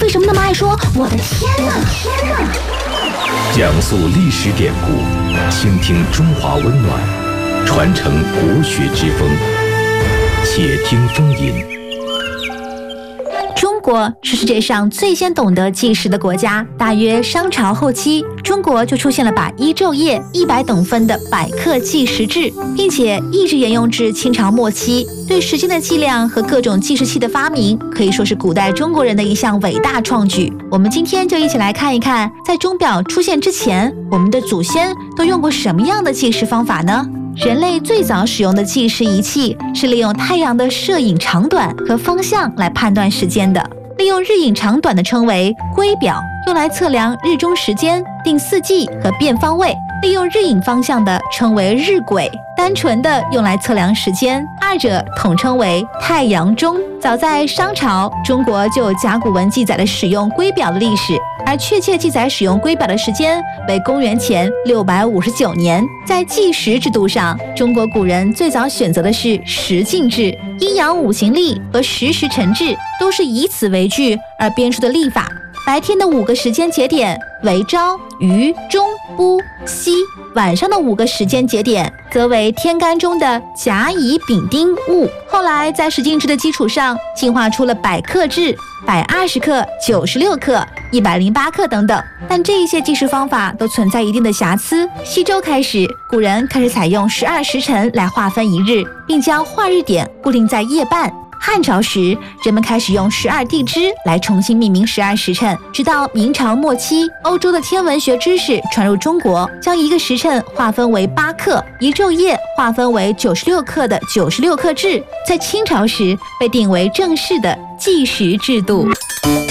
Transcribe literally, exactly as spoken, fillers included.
为什么那么爱说我的天哪天哪？ 讲述历史典故，倾听中华温暖，传承国学之风。且听风吟。 中国是世界上最先懂得计时的国家，大约商朝后期，中国就出现了把一昼夜一百等分的百刻计时制，并且一直沿用至清朝末期。对时间的计量和各种计时器的发明，可以说是古代中国人的一项伟大创举。我们今天就一起来看一看，在钟表出现之前，我们的祖先都用过什么样的计时方法呢？人类最早使用的计时仪器是利用太阳的射影长短和风向来判断时间的。利用日影长短的称为圭表，用来测量日中时间、定四季和变方位；利用日影方向的称为日晷，单纯的用来测量时间，二者统称为太阳钟。早在商朝，中国就有甲骨文记载了使用圭表的历史，而确切记载使用圭表的时间为公元前六百五十九年。在计时制度上，中国古人最早选择的是时进制，阴阳五行历和时时辰制都是以此为据而编出的历法。白天的五个时间节点为朝、余、中、晡、夕，晚上的五个时间节点则为天干中的甲、乙、丙、丁、戊。后来在时进制的基础上，进化出了百刻制、百二十克、九十六克、一百零八克等等。但这一些计时方法都存在一定的瑕疵。西周开始，古人开始采用十二时辰来划分一日，并将化日点固定在夜半。汉朝时，人们开始用十二地支来重新命名十二时辰。直到明朝末期，欧洲的天文学知识传入中国，将一个时辰划分为八克，一昼夜划分为九十六克的九十六克制，在清朝时被定为正式的计时制度。